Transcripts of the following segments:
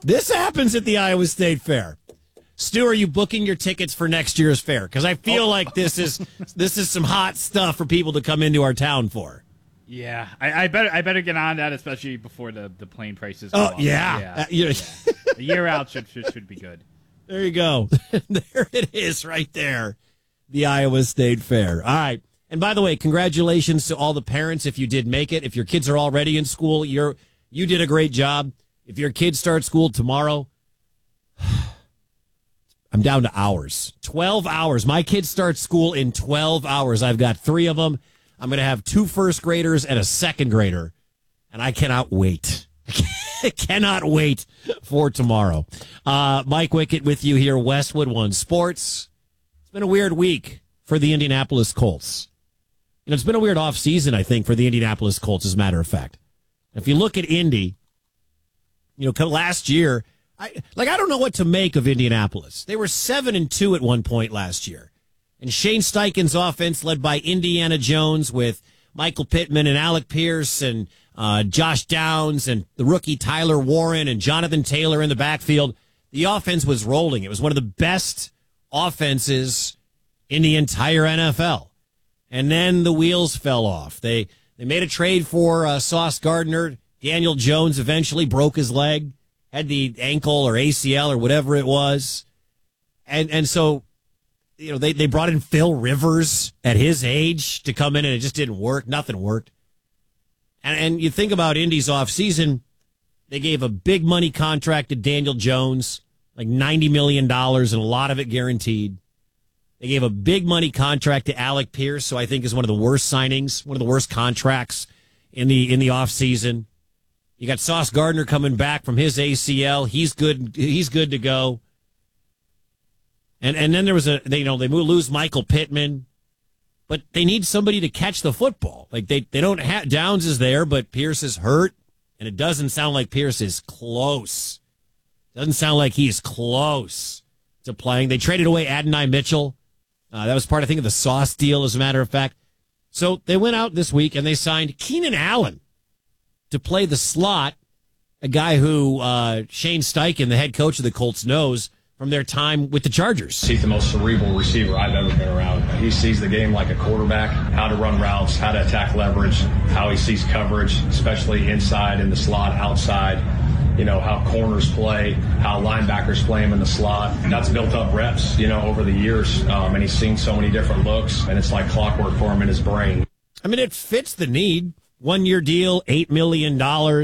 This happens at the Iowa State Fair. Stu, are you booking your tickets for next year's fair? Because I feel like this is some hot stuff for people to come into our town for. Yeah, I better get on that, especially before the plane prices go up. Yeah. A year out should be good. There you go. There it is right there, the Iowa State Fair. All right. And by the way, congratulations to all the parents if you did make it. If your kids are already in school, you did a great job. If your kids start school tomorrow, I'm down to hours. 12 hours. My kids start school in 12 hours. I've got 3 of them. I'm going to have 2 first graders and a second grader, and I cannot wait. I cannot wait for tomorrow. Mike Wickett with you here, Westwood One Sports. It's been a weird week for the Indianapolis Colts. It's been a weird offseason, I think, for the Indianapolis Colts, as a matter of fact. If you look at Indy, last year, I don't know what to make of Indianapolis. They were 7-2 at one point last year. And Shane Steichen's offense, led by Indiana Jones with Michael Pittman and Alec Pierce and Josh Downs and the rookie Tyler Warren and Jonathan Taylor in the backfield, the offense was rolling. It was one of the best offenses in the entire NFL. And then the wheels fell off. They made a trade for Sauce Gardner. Daniel Jones eventually broke his leg, had the ankle or ACL or whatever it was. And so, they brought in Phil Rivers at his age to come in, and it just didn't work. Nothing worked. And you think about Indy's offseason, they gave a big money contract to Daniel Jones, like $90 million, and a lot of it guaranteed. They gave a big money contract to Alec Pierce, who I think is one of the worst signings, one of the worst contracts in the offseason. You got Sauce Gardner coming back from his ACL. He's good. He's good to go. And then there was they lose Michael Pittman, but they need somebody to catch the football. Like they don't have, Downs is there, but Pierce is hurt, and it doesn't sound like Pierce is close. Doesn't sound like he's close to playing. They traded away Adonai Mitchell. That was part, I think, of the Sauce deal, as a matter of fact. So they went out this week and they signed Keenan Allen to play the slot, a guy who Shane Steichen, the head coach of the Colts, knows from their time with the Chargers. He's the most cerebral receiver I've ever been around. He sees the game like a quarterback, how to run routes, how to attack leverage, how he sees coverage, especially inside in the slot, outside, how corners play, how linebackers play him in the slot. That's built up reps, over the years. And he's seen so many different looks, and it's like clockwork for him in his brain. I mean, it fits the need. 1-year deal, $8 million.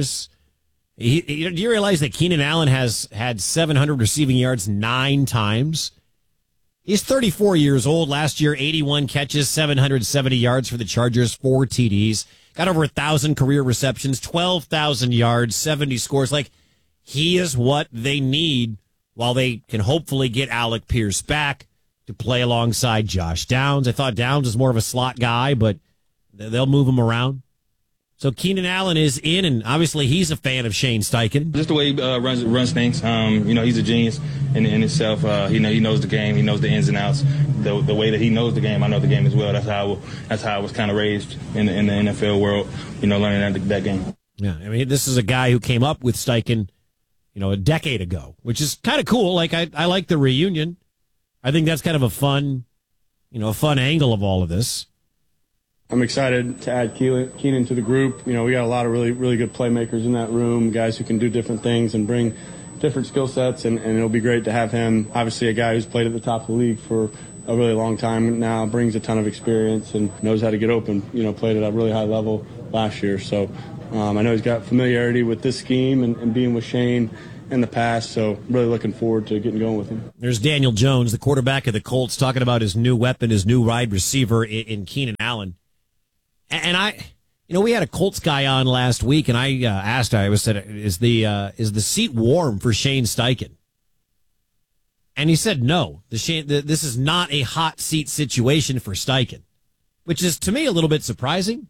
Do you realize that Keenan Allen has had 700 receiving yards 9 times? He's 34 years old. Last year, 81 catches, 770 yards for the Chargers, 4 TDs. Got over 1,000 career receptions, 12,000 yards, 70 scores. He is what they need while they can hopefully get Alec Pierce back to play alongside Josh Downs. I thought Downs was more of a slot guy, but they'll move him around. So Keenan Allen is in, and obviously he's a fan of Shane Steichen. Just the way he runs things. He's a genius in itself. He knows the game. He knows the ins and outs. The way that he knows the game, I know the game as well. That's how I was kind of raised in the NFL world. Learning that game. Yeah, I mean, this is a guy who came up with Steichen, a decade ago, which is kind of cool. I like the reunion. I think that's kind of a fun angle of all of this. I'm excited to add Keenan to the group. We got a lot of really, really good playmakers in that room, guys who can do different things and bring different skill sets, and it'll be great to have him. Obviously, a guy who's played at the top of the league for a really long time now, brings a ton of experience and knows how to get open. Played at a really high level last year. So I know he's got familiarity with this scheme and being with Shane in the past, so really looking forward to getting going with him. There's Daniel Jones, the quarterback of the Colts, talking about his new weapon, his new wide receiver in Keenan Allen. And we had a Colts guy on last week, and I asked, said, is the seat warm for Shane Steichen? And he said, no, this is not a hot seat situation for Steichen, which is to me a little bit surprising.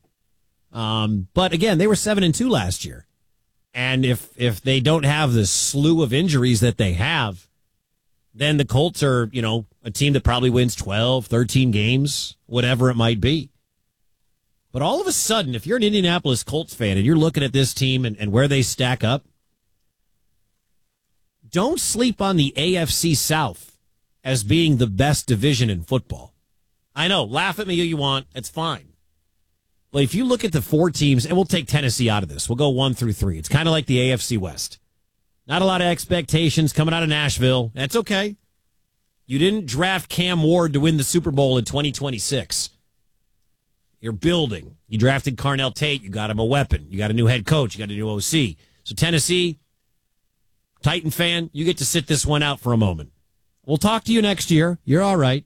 But again, they were 7-2 last year. And if they don't have the slew of injuries that they have, then the Colts are, a team that probably wins 12, 13 games, whatever it might be. But all of a sudden, if you're an Indianapolis Colts fan and you're looking at this team and where they stack up, don't sleep on the AFC South as being the best division in football. I know, laugh at me who you want. It's fine. But if you look at the 4 teams, and we'll take Tennessee out of this. We'll go 1 through 3. It's kind of like the AFC West. Not a lot of expectations coming out of Nashville. That's okay. You didn't draft Cam Ward to win the Super Bowl in 2026. You're building. You drafted Carnell Tate. You got him a weapon. You got a new head coach. You got a new OC. So Tennessee, Titan fan, you get to sit this one out for a moment. We'll talk to you next year. You're all right.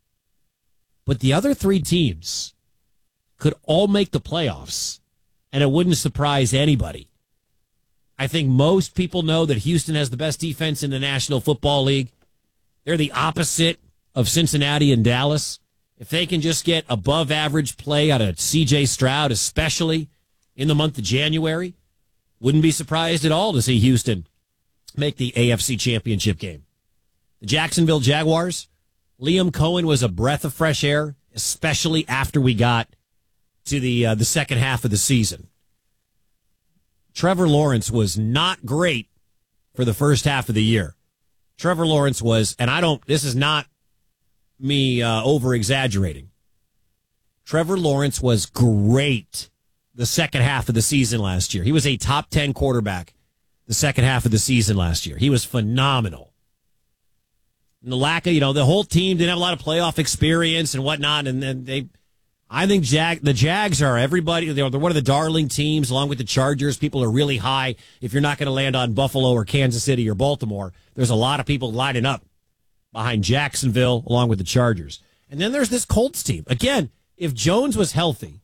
But the other 3 teams could all make the playoffs, and it wouldn't surprise anybody. I think most people know that Houston has the best defense in the National Football League. They're the opposite of Cincinnati and Dallas. If they can just get above average play out of C.J. Stroud, especially in the month of January, wouldn't be surprised at all to see Houston make the AFC Championship game. The Jacksonville Jaguars, Liam Cohen was a breath of fresh air, especially after we got to the second half of the season. Trevor Lawrence was not great for the first half of the year. Trevor Lawrence was, and this is not me over-exaggerating. Trevor Lawrence was great the second half of the season last year. He was a top 10 quarterback the second half of the season last year. He was phenomenal. And the lack of, the whole team didn't have a lot of playoff experience and whatnot, and then I think the Jags are everybody. They're one of the darling teams, along with the Chargers. People are really high. If you're not going to land on Buffalo or Kansas City or Baltimore, there's a lot of people lining up behind Jacksonville, along with the Chargers. And then there's this Colts team. Again, if Jones was healthy,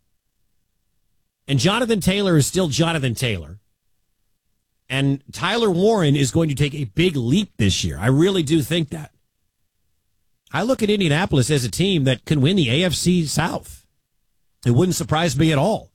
and Jonathan Taylor is still Jonathan Taylor, and Tyler Warren is going to take a big leap this year, I really do think that. I look at Indianapolis as a team that can win the AFC South. It wouldn't surprise me at all.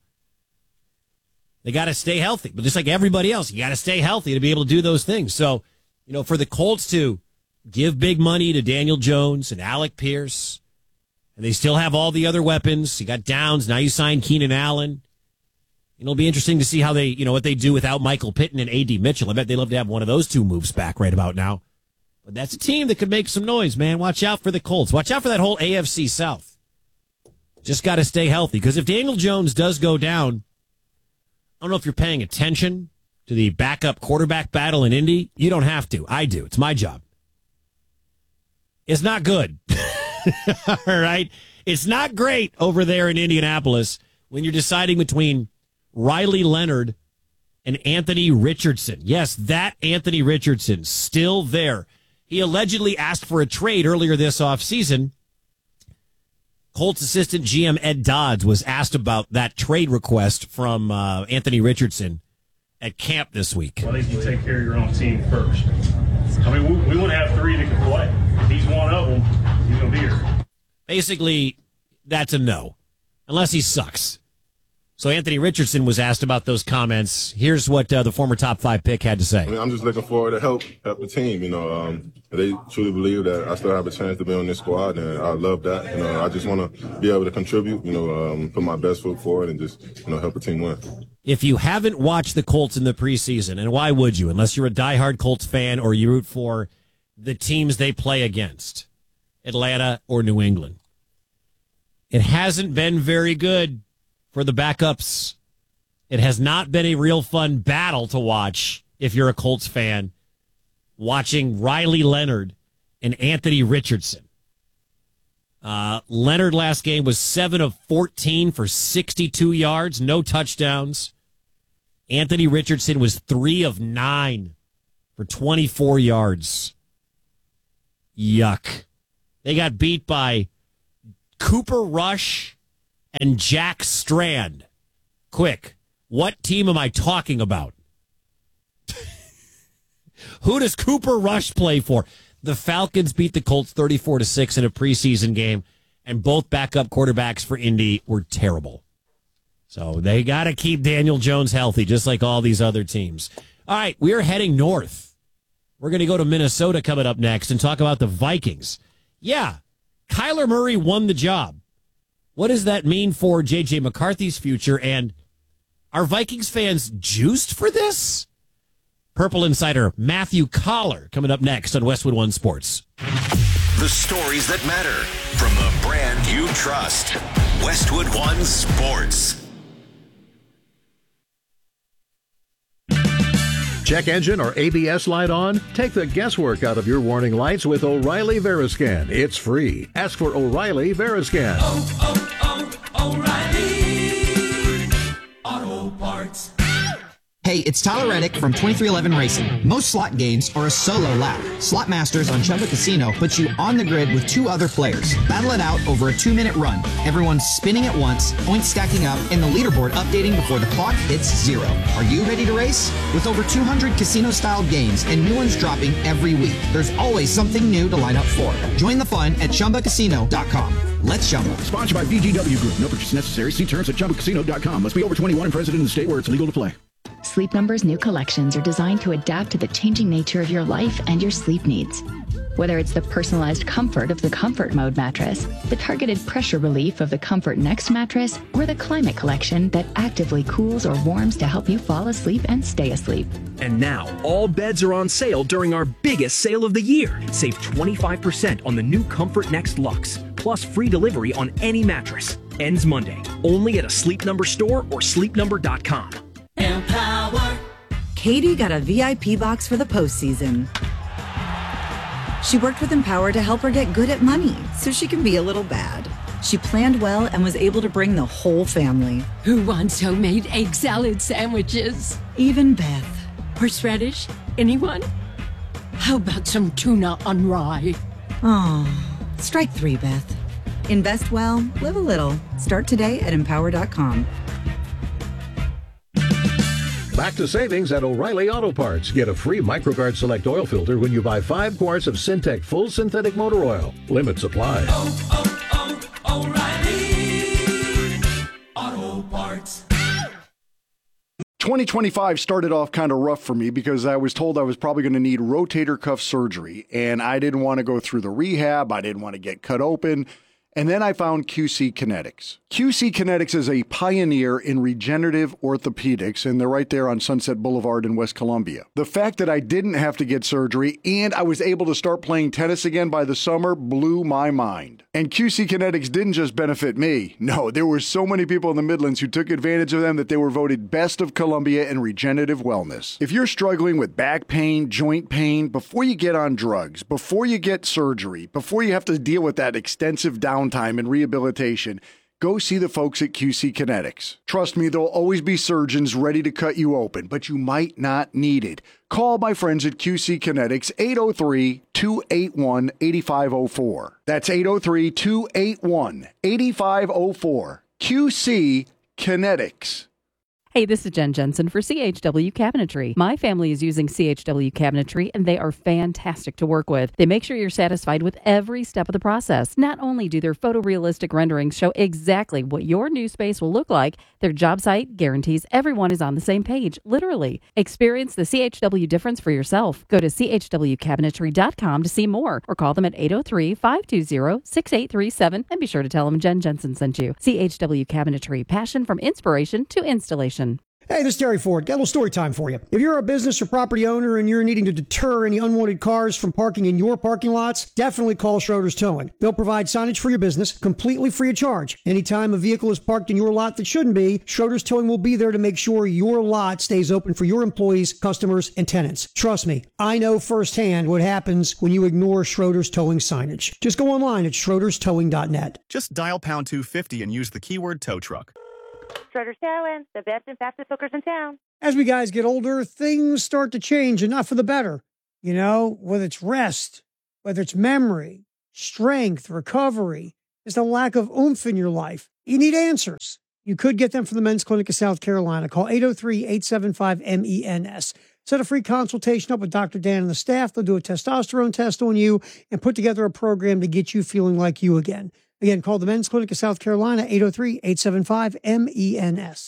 They got to stay healthy. But just like everybody else, you got to stay healthy to be able to do those things. So, for the Colts to give big money to Daniel Jones and Alec Pierce, and they still have all the other weapons. You got Downs. Now you signed Keenan Allen. It'll be interesting to see how they, what they do without Michael Pittman and A.D. Mitchell. I bet they'd love to have one of those 2 moves back right about now. But that's a team that could make some noise, man. Watch out for the Colts. Watch out for that whole AFC South. Just got to stay healthy, because if Daniel Jones does go down, I don't know if you're paying attention to the backup quarterback battle in Indy. You don't have to. I do. It's my job. It's not good. All right? It's not great over there in Indianapolis when you're deciding between Riley Leonard and Anthony Richardson. Yes, that Anthony Richardson, still there. He allegedly asked for a trade earlier this offseason. Colts assistant GM Ed Dodds was asked about that trade request from Anthony Richardson at camp this week. I think you take care of your own team first. I mean, we want to have 3 that can play. If he's one of them, he's going to be here. Basically, that's a no, unless he sucks. So Anthony Richardson was asked about those comments. Here's what the former top 5 pick had to say. I mean, I'm just looking forward to help the team. They truly believe that I still have a chance to be on this squad, and I love that. I just want to be able to contribute. Put my best foot forward and just help the team win. If you haven't watched the Colts in the preseason, and why would you, unless you're a diehard Colts fan or you root for the teams they play against, Atlanta or New England, it hasn't been very good for the backups. It has not been a real fun battle to watch if you're a Colts fan, watching Riley Leonard and Anthony Richardson. Leonard last game was 7 of 14 for 62 yards, no touchdowns. Anthony Richardson was 3 of 9 for 24 yards. Yuck. They got beat by Cooper Rush and Jack Strand. Quick, what team am I talking about? Who does Cooper Rush play for? The Falcons beat the Colts 34-6 in a preseason game, and both backup quarterbacks for Indy were terrible. So they got to keep Daniel Jones healthy, just like all these other teams. All right, we are heading north. We're going to go to Minnesota coming up next and talk about the Vikings. Yeah, Kyler Murray won the job. What does that mean for J.J. McCarthy's future? And are Vikings fans juiced for this? Purple Insider Matthew Collar coming up next on Westwood One Sports. The stories that matter from the brand you trust. Westwood One Sports. Check engine or ABS light on? Take the guesswork out of your warning lights with O'Reilly Veriscan. It's free. Ask for O'Reilly Veriscan. O'Reilly Auto Parts. Hey, it's Tyler Reddick from 2311 Racing. Most slot games are a solo lap. Slot Masters on Chumba Casino puts you on the grid with 2 other players. Battle it out over a 2-minute run. Everyone's spinning at once, points stacking up, and the leaderboard updating before the clock hits 0. Are you ready to race? With over 200 casino-style games and new ones dropping every week, there's always something new to line up for. Join the fun at ChumbaCasino.com. Let's Chumba. Sponsored by VGW Group. No purchase necessary. See terms at ChumbaCasino.com. Must be over 21 and present in the state where it's legal to play. Sleep Number's new collections are designed to adapt to the changing nature of your life and your sleep needs. Whether it's the personalized comfort of the Comfort Mode mattress, the targeted pressure relief of the Comfort Next mattress, or the Climate Collection that actively cools or warms to help you fall asleep and stay asleep. And now, all beds are on sale during our biggest sale of the year. Save 25% on the new Comfort Next Luxe, plus free delivery on any mattress. Ends Monday, only at a Sleep Number store or sleepnumber.com. Empower. Katie got a VIP box for the postseason. She worked with Empower to help her get good at money so she can be a little bad. She planned well and was able to bring the whole family. Who wants homemade egg salad sandwiches? Even Beth. Horseradish? Anyone? How about some tuna on rye? Oh, strike 3, Beth. Invest well, live a little. Start today at Empower.com. Back to savings at O'Reilly Auto Parts. Get a free MicroGuard Select oil filter when you buy 5 quarts of Syntec Full Synthetic Motor Oil. Limits apply. O'Reilly Auto Parts. 2025 started off kind of rough for me because I was told I was probably going to need rotator cuff surgery, and I didn't want to go through the rehab. I didn't want to get cut open. And then I found QC Kinetics. QC Kinetics is a pioneer in regenerative orthopedics, and they're right there on Sunset Boulevard in West Columbia. The fact that I didn't have to get surgery and I was able to start playing tennis again by the summer blew my mind. And QC Kinetics didn't just benefit me. No, there were so many people in the Midlands who took advantage of them that they were voted Best of Columbia in regenerative wellness. If you're struggling with back pain, joint pain, before you get on drugs, before you get surgery, before you have to deal with that extensive downtime and rehabilitation, go see the folks at QC Kinetics. Trust me, there'll always be surgeons ready to cut you open, but you might not need it. Call my friends at QC Kinetics, 803-281-8504. That's 803-281-8504. QC Kinetics. Hey, this is Jen Jensen for CHW Cabinetry. My family is using CHW Cabinetry, and they are fantastic to work with. They make sure you're satisfied with every step of the process. Not only do their photorealistic renderings show exactly what your new space will look like, their job site guarantees everyone is on the same page, literally. Experience the CHW difference for yourself. Go to chwcabinetry.com to see more, or call them at 803-520-6837, and be sure to tell them Jen Jensen sent you. CHW Cabinetry, passion from inspiration to installation. Hey, this is Terry Ford. Got a little story time for you. If you're a business or property owner and you're needing to deter any unwanted cars from parking in your parking lots, definitely call Schroeder's Towing. They'll provide signage for your business completely free of charge. Anytime a vehicle is parked in your lot that shouldn't be, Schroeder's Towing will be there to make sure your lot stays open for your employees, customers, and tenants. Trust me, I know firsthand what happens when you ignore Schroeder's Towing signage. Just go online at schroederstowing.net. Just dial pound 250 and use the keyword tow truck. Schroeder's Towing, the best and fastest hookers in town. As we guys get older, things start to change, and not for the better. You know, whether it's rest, whether it's memory, strength, recovery, just a lack of oomph in your life. You need answers. You could get them from the Men's Clinic of South Carolina. Call 803-875-MENS. Set a free consultation up with Dr. Dan and the staff. They'll do a testosterone test on you and put together a program to get you feeling like you again. Again, call the Men's Clinic of South Carolina, 803-875-MENS.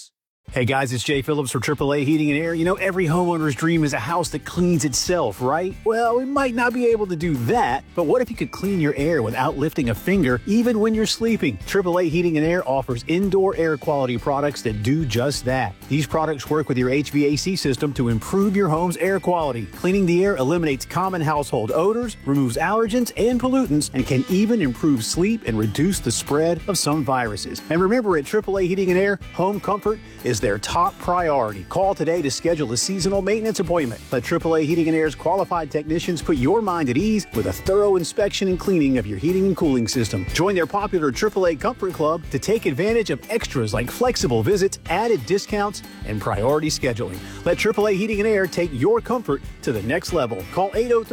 Hey guys, it's Jay Phillips for AAA Heating and Air. You know, every homeowner's dream is a house that cleans itself, right? Well, we might not be able to do that, but what if you could clean your air without lifting a finger, even when you're sleeping? AAA Heating and Air offers indoor air quality products that do just that. These products work with your HVAC system to improve your home's air quality. Cleaning the air eliminates common household odors, removes allergens and pollutants, and can even improve sleep and reduce the spread of some viruses. And remember, at AAA Heating and Air, home comfort is their top priority. Call today to schedule a seasonal maintenance appointment. Let AAA Heating and Air's qualified technicians put your mind at ease with a thorough inspection and cleaning of your heating and cooling system. Join their popular AAA Comfort Club to take advantage of extras like flexible visits, added discounts, and priority scheduling. Let AAA Heating and Air take your comfort to the next level. Call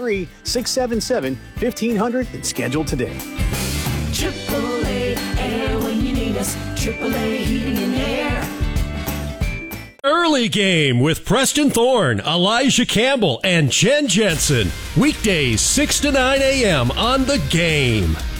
803-677-1500 and schedule today. AAA Air when you need us. AAA Heating and Air. Early Game with Preston Thorne, Elijah Campbell, and Jen Jensen. Weekdays 6 to 9 a.m. on The Game.